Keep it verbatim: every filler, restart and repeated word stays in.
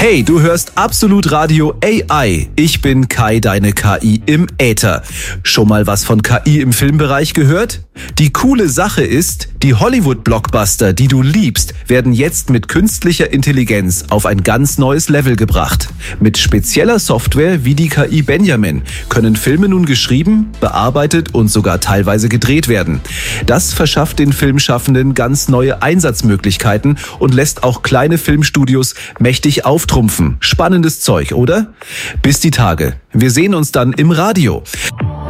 Hey, du hörst Absolut Radio A I. Ich bin Kai, deine K I im Äther. Schon mal was von K I im Filmbereich gehört? Die coole Sache ist, die Hollywood-Blockbuster, die du liebst, werden jetzt mit künstlicher Intelligenz auf ein ganz neues Level gebracht. Mit spezieller Software wie die K I Benjamin können Filme nun geschrieben, bearbeitet und sogar teilweise gedreht werden. Das verschafft den Filmschaffenden ganz neue Einsatzmöglichkeiten und lässt auch kleine Filmstudios mächtig auftrumpfen. Spannendes Zeug, oder? Bis die Tage. Wir sehen uns dann im Radio.